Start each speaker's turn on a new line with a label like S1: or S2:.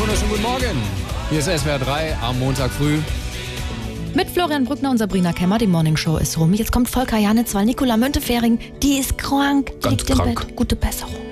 S1: wunderschönen guten Morgen. Hier ist SWR 3 am Montag früh.
S2: Mit Florian Brückner und Sabrina Kemmer, die Morning Show ist rum. Jetzt kommt Volker Janitz, weil Nicola Müntefering, die ist krank.
S1: Ganz
S2: liegt im
S1: krank.
S2: Bett. Gute Besserung.